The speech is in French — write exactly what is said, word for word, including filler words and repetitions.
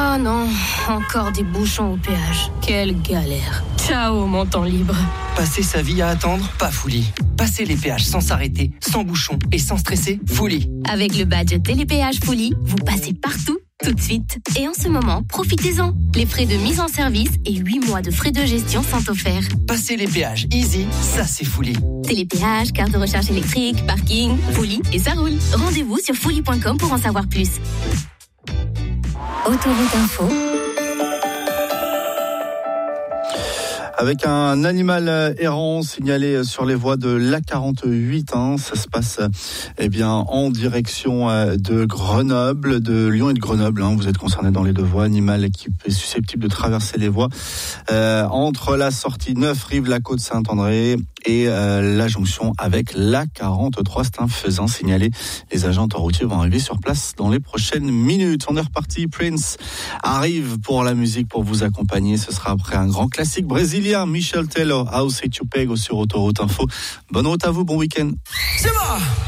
Oh non, encore des bouchons au péage. Quelle galère. Ciao, mon temps libre. Passer sa vie à attendre, pas Fouli. Passer les péages sans s'arrêter, sans bouchons et sans stresser, Fouli. Avec le badge Télépéage Fouli, vous passez partout, tout de suite. Et en ce moment, profitez-en. Les frais de mise en service et huit mois de frais de gestion sont offerts. Passer les péages easy, ça c'est Fouli. Télépéage, carte de recharge électrique, parking, Fouli et ça roule. Rendez-vous sur fouli point com pour en savoir plus. Autoroute Info. Avec un animal errant signalé sur les voies de l'A quarante-huit, hein, ça se passe eh bien en direction de Grenoble, de Lyon et de Grenoble. Hein, vous êtes concerné dans les deux voies. Animal qui est susceptible de traverser les voies euh, entre la sortie Neuf-Rive-la-Côte-Saint-André et euh, la jonction avec l'A quarante-trois. C'est un faisan signalé. Les agents autoroutiers vont arriver sur place dans les prochaines minutes. On est reparti. Prince arrive pour la musique pour vous accompagner. Ce sera après un grand classique brésilien. Michel Tello, House et Tupego sur Autoroute Info. Bonne route à vous, bon week-end. C'est moi.